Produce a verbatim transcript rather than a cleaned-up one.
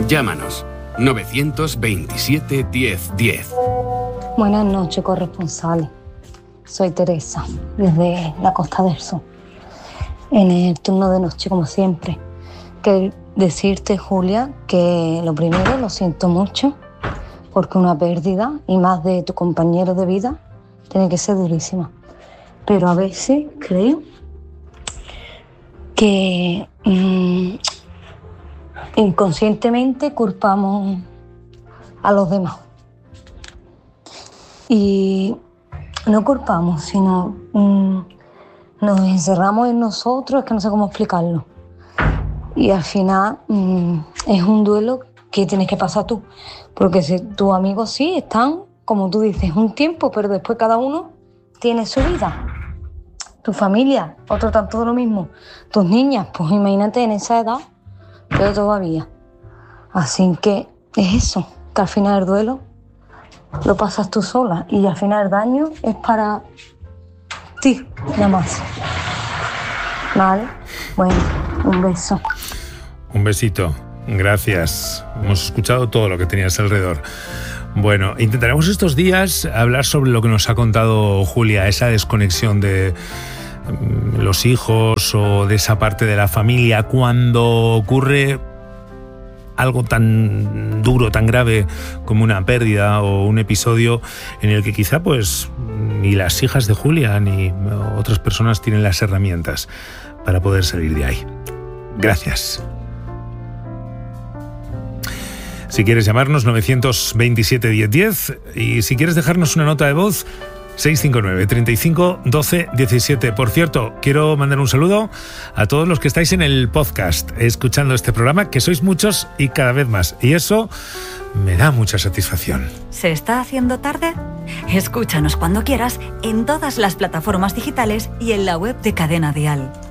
Llámanos novecientos veintisiete diez diez. Buenas noches, corresponsales. Soy Teresa, desde la Costa del Sol. En el turno de noche, como siempre. Que decirte, Julia, que lo primero, lo siento mucho, porque una pérdida, y más de tu compañero de vida, tiene que ser durísima. Pero a veces creo que mmm, inconscientemente culpamos a los demás. Y no culpamos, sino mmm, nos encerramos en nosotros, es que no sé cómo explicarlo. Y al final mmm, es un duelo que tienes que pasar tú. Porque si tus amigos sí están, como tú dices, un tiempo, pero después cada uno tiene su vida. Tu familia, otro tanto de lo mismo. Tus niñas, pues imagínate en esa edad, pero todavía. Así que es eso, que al final el duelo lo pasas tú sola y al final el daño es para ti, nada más. ¿Vale? Bueno, un beso. Un besito. Gracias. Hemos escuchado todo lo que tenías alrededor. Bueno, intentaremos estos días hablar sobre lo que nos ha contado Julia, esa desconexión de los hijos o de esa parte de la familia cuando ocurre algo tan duro, tan grave como una pérdida o un episodio en el que quizá pues ni las hijas de Julia ni otras personas tienen las herramientas para poder salir de ahí. Gracias. Si quieres llamarnos, novecientos veintisiete diez diez, y si quieres dejarnos una nota de voz, seis cinco nueve, treinta y cinco, doce, diecisiete. Por cierto, quiero mandar un saludo a todos los que estáis en el podcast escuchando este programa, que sois muchos y cada vez más, y eso me da mucha satisfacción. ¿Se está haciendo tarde? Escúchanos cuando quieras en todas las plataformas digitales y en la web de Cadena Dial.